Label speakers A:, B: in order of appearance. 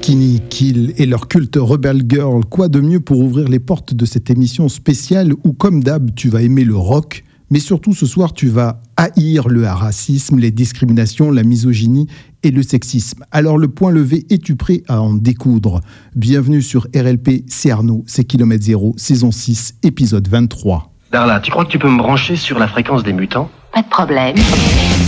A: Skinny Kill et leur culte Rebel Girl, quoi de mieux pour ouvrir les portes de cette émission spéciale où, comme d'hab, tu vas aimer le rock, mais surtout ce soir, tu vas haïr le racisme, les discriminations, la misogynie et le sexisme. Alors le point levé, es-tu prêt à en découdre ? Bienvenue sur RLP, c'est Arnaud, c'est Kilomètre Zéro, saison 6, épisode 23.
B: Darla, tu crois que tu peux me brancher sur la fréquence des mutants ?
C: Pas de problème.